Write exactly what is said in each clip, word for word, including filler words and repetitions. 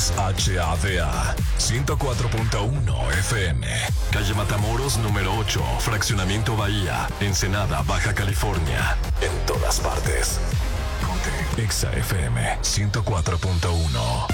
X H A D A ciento cuatro punto uno F M. Calle Matamoros número ocho, Fraccionamiento Bahía, Ensenada, Baja California. En todas partes. Ponte X F M ciento cuatro punto uno.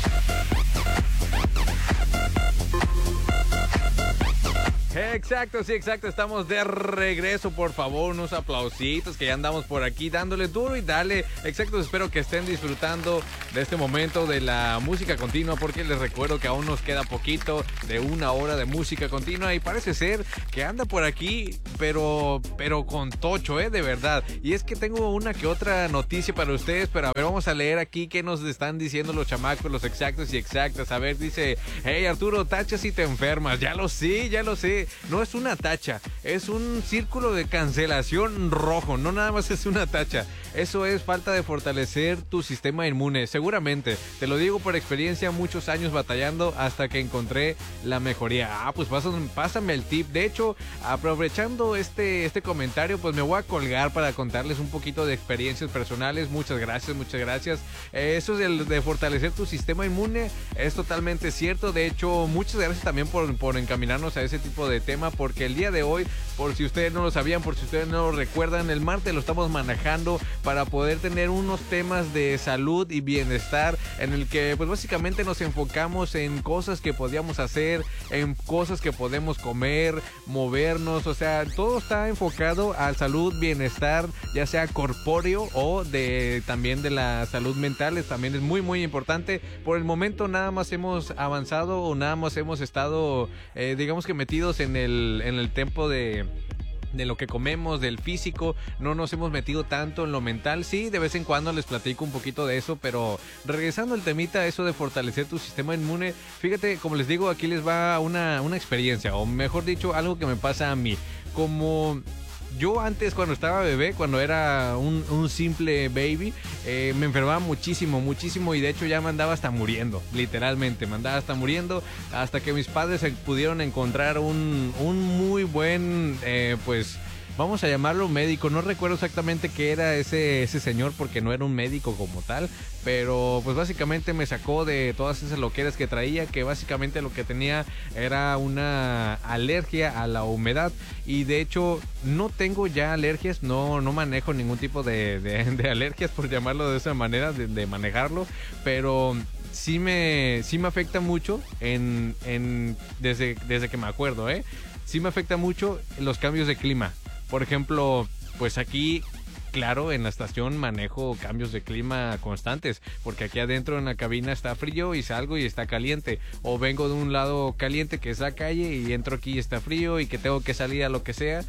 Exacto, sí, exacto, estamos de regreso, por favor, unos aplausitos que ya andamos por aquí dándole duro y dale. Exacto, espero que estén disfrutando de este momento de la música continua, porque les recuerdo que aún nos queda poquito de una hora de música continua y parece ser que anda por aquí, pero, pero con tocho, eh, de verdad. Y es que tengo una que otra noticia para ustedes, pero a ver, vamos a leer aquí qué nos están diciendo los chamacos, los exactos y exactas. A ver, dice, hey Arturo, tacha si te enfermas. Ya lo sé, ya lo sé. No es una tacha, es un círculo de cancelación rojo. No nada más es una tacha. Eso es falta de fortalecer tu sistema inmune. Seguramente, te lo digo por experiencia, muchos años batallando hasta que encontré la mejoría. Ah, pues pásame, pásame el tip. De hecho, aprovechando este, este comentario, pues me voy a colgar para contarles un poquito de experiencias personales. Muchas gracias, muchas gracias. Eh, eso es el de fortalecer tu sistema inmune. Es totalmente cierto. De hecho, muchas gracias también por, por encaminarnos a ese tipo de tema, porque el día de hoy, por si ustedes no lo sabían, por si ustedes no lo recuerdan, el martes lo estamos manejando para poder tener unos temas de salud y bienestar, en el que pues básicamente nos enfocamos en cosas que podíamos hacer, en cosas que podemos comer, movernos, o sea, todo está enfocado a salud, bienestar, ya sea corpóreo o de también de la salud mental. Es, también es muy muy importante. Por el momento nada más hemos avanzado o nada más hemos estado eh, digamos que metidos en el en el tiempo de de lo que comemos, del físico. No nos hemos metido tanto en lo mental. Sí, de vez en cuando les platico un poquito de eso, pero regresando al temita, eso de fortalecer tu sistema inmune, fíjate, como les digo, aquí les va una, una experiencia, o mejor dicho, algo que me pasa a mí. Como yo antes, cuando estaba bebé, cuando era un, un simple baby, eh, me enfermaba muchísimo, muchísimo, y de hecho ya me andaba hasta muriendo, literalmente, me andaba hasta muriendo, hasta que mis padres pudieron encontrar un, un muy buen, eh, pues, vamos a llamarlo médico. No recuerdo exactamente qué era ese, ese señor, porque no era un médico como tal, pero pues básicamente me sacó de todas esas loqueras que traía, que básicamente lo que tenía era una alergia a la humedad. Y de hecho no tengo ya alergias, no, no manejo ningún tipo de, de, de alergias, por llamarlo de esa manera, de, de manejarlo, pero sí me, sí me afecta mucho en, en, desde, desde que me acuerdo, ¿eh? Sí me afecta mucho los cambios de clima. Por ejemplo, pues aquí, claro, en la estación manejo cambios de clima constantes, porque aquí adentro en la cabina está frío y salgo y está caliente, o vengo de un lado caliente que es la calle y entro aquí y está frío y que tengo que salir a lo que sea,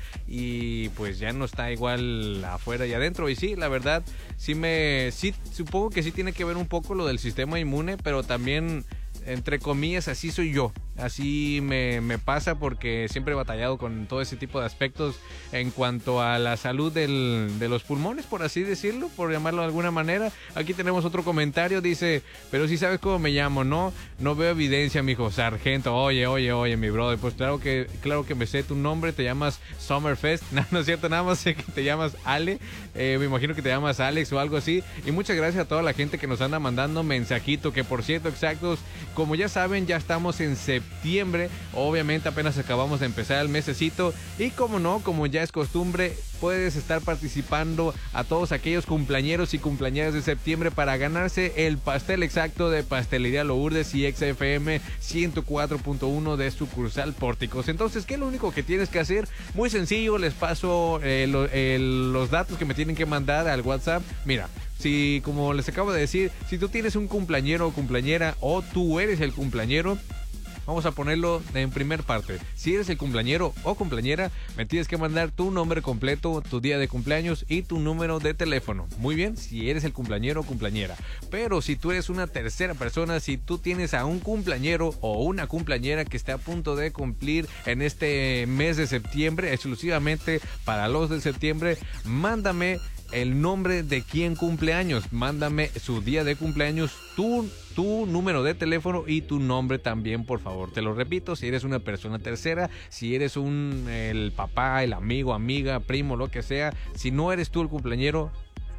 y pues ya no está igual afuera y adentro. Y sí, la verdad, sí me, sí, supongo que sí tiene que ver un poco lo del sistema inmune, pero también, entre comillas, así soy yo. Así me, me pasa, porque siempre he batallado con todo ese tipo de aspectos en cuanto a la salud del, de los pulmones, por así decirlo, por llamarlo de alguna manera. Aquí tenemos otro comentario, dice, pero si sabes cómo me llamo, ¿no? No veo evidencia, mijo. Sargento. Oye, oye, oye, mi brother, pues claro que, claro que me sé tu nombre, te llamas Summerfest. No, no es cierto, nada más sé que te llamas Ale, eh, me imagino que te llamas Alex o algo así. Y muchas gracias a toda la gente que nos anda mandando mensajito, que por cierto, exactos, como ya saben, ya estamos en septiembre. septiembre, obviamente apenas acabamos de empezar el mesecito, y como no, como ya es costumbre, puedes estar participando a todos aquellos cumpleañeros y cumpleañeras de septiembre para ganarse el pastel exacto de Pastelería Lourdes y X F M ciento cuatro punto uno de sucursal Pórticos. Entonces, ¿qué es lo único que tienes que hacer? Muy sencillo, les paso eh, lo, eh, los datos que me tienen que mandar al WhatsApp. Mira, si, como les acabo de decir, si tú tienes un cumpleañero o cumpleañera, o tú eres el cumpleañero, vamos a ponerlo en primer parte. Si eres el cumpleañero o cumpleañera, me tienes que mandar tu nombre completo, tu día de cumpleaños y tu número de teléfono. Muy bien, si eres el cumpleañero o cumpleañera. Pero si tú eres una tercera persona, si tú tienes a un cumpleañero o una cumpleañera que esté a punto de cumplir en este mes de septiembre, exclusivamente para los de septiembre, mándame el nombre de quien cumple años, mándame su día de cumpleaños, tu, tu número de teléfono y tu nombre también, por favor. Te lo repito, si eres una persona tercera, si eres un el papá, el amigo, amiga, primo, lo que sea, si no eres tú el cumpleañero,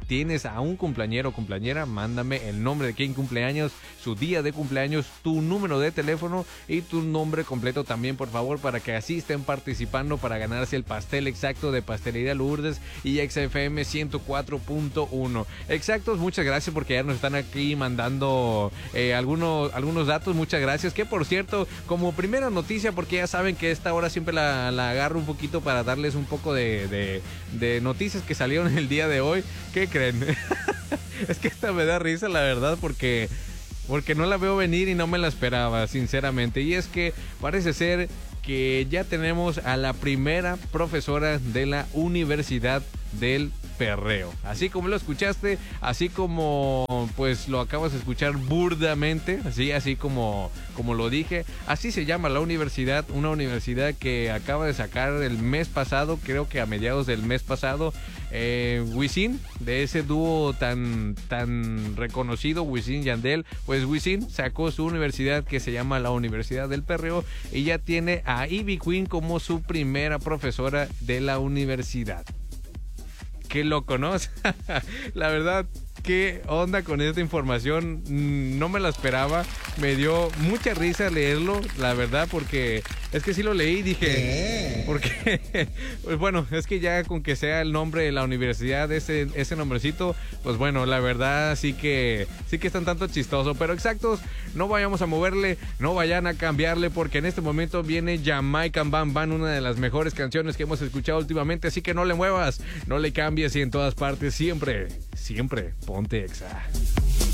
tienes a un cumpleañero o cumpleañera, mándame el nombre de quien cumpleaños, su día de cumpleaños, tu número de teléfono y tu nombre completo también, por favor, para que así estén participando para ganarse el pastel exacto de Pastelería Lourdes y X F M ciento cuatro punto uno. Exactos, muchas gracias porque ya nos están aquí mandando eh, algunos, algunos datos, muchas gracias. Que por cierto, como primera noticia, porque ya saben que esta hora siempre la, la agarro un poquito para darles un poco de, de, de noticias que salieron el día de hoy. ¿Qué creen? Es que esta me da risa, la verdad, porque... Porque no la veo venir y no me la esperaba, sinceramente. Y es que parece ser que ya tenemos a la primera profesora de la Universidad del Perreo. Así como lo escuchaste, así como pues lo acabas de escuchar burdamente, así, así como, como lo dije. Así se llama la universidad, una universidad que acaba de sacar el mes pasado, creo que a mediados del mes pasado, eh, Wisin, de ese dúo tan, tan reconocido, Wisin y Yandel. Pues Wisin sacó su universidad que se llama la Universidad del Perreo y ya tiene a Ivy Queen como su primera profesora de la universidad. Qué loco, ¿no? La verdad, qué onda con esta información. No me la esperaba. Me dio mucha risa leerlo, la verdad, porque es que sí lo leí y dije... ¿Qué? Porque, pues bueno, es que ya con que sea el nombre de la universidad, ese, ese nombrecito, pues bueno, la verdad sí que sí que están tanto chistoso. Pero exactos, no vayamos a moverle, no vayan a cambiarle, porque en este momento viene Jamaican Bam Bam, una de las mejores canciones que hemos escuchado últimamente. Así que no le muevas, no le cambies y en todas partes siempre, siempre ponte Exa.